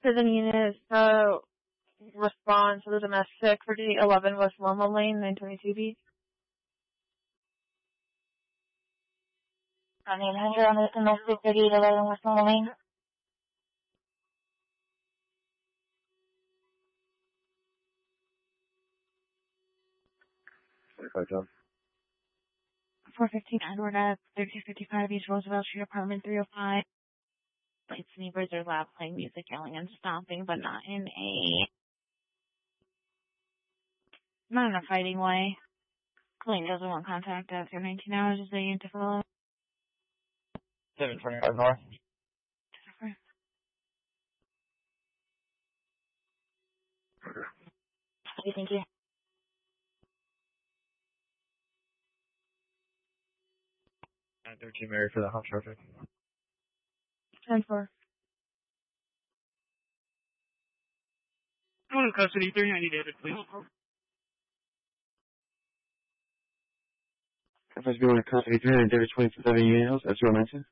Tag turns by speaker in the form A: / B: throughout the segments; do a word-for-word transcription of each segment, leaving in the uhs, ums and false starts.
A: Prison unit, uh, response to the domestic for D eleven West Loma Lane, nine twenty-two B.
B: On eight hundred on the domestic for D eleven West Loma Lane.
C: twenty-five, John.
B: four fifteen Edward at thirty-two fifty-five East Roosevelt Street, apartment three oh five. Lights neighbors are loud, playing music, yelling and stomping, but not in a not in a fighting way. Clean doesn't want contact after nineteen hours is being to follow.
C: seven twenty-five North.
B: Okay, thank you.
C: nine thirteen Mary for the hot traffic.
A: ten four.
D: Go to custody, three ninety David, please.
C: If I was going to custody, three hundred David, twenty-seven emails, that's what I mentioned.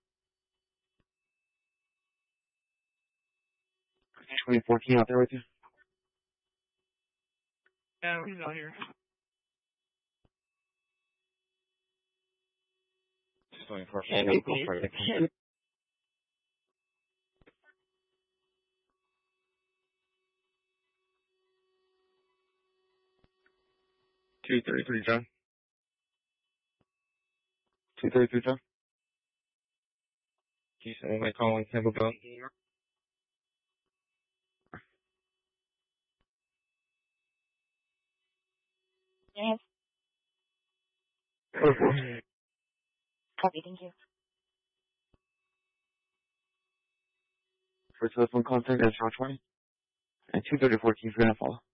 C: twenty fourteen out there with you?
D: Yeah, he's out here.
C: twenty-four. two thirty-three, John. two thirty-three, John. Can you send my call in Campbell Bell?
B: Yes.
C: Okay.
B: Copy, thank you.
C: For telephone contact, that's John twenty. And two thirty-four, keep going to follow.